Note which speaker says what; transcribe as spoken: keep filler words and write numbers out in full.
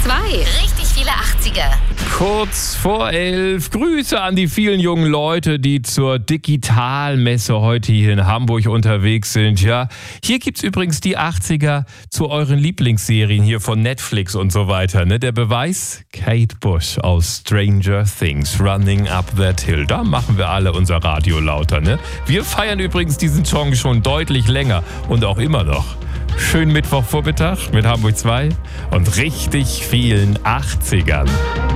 Speaker 1: zwei. Richtig viele achtziger.
Speaker 2: Kurz vor elf. Grüße an die vielen jungen Leute, die zur Digitalmesse heute hier in Hamburg unterwegs sind. Ja, hier gibt's übrigens die achtziger zu euren Lieblingsserien hier von Netflix und so weiter. Ne? Der Beweis? Kate Bush aus Stranger Things, Running Up That Hill. Da machen wir alle unser Radio lauter. Ne? Wir feiern übrigens diesen Song schon deutlich länger und auch immer noch. Schönen Mittwochvormittag mit Hamburg zwei und richtig vielen achtzigern.